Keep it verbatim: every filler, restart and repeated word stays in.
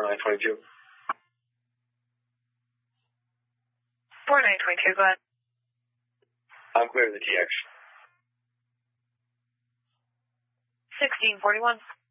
nine twenty-two. four nine twenty-two, go ahead. I'm clear of the T X. sixteen forty-one.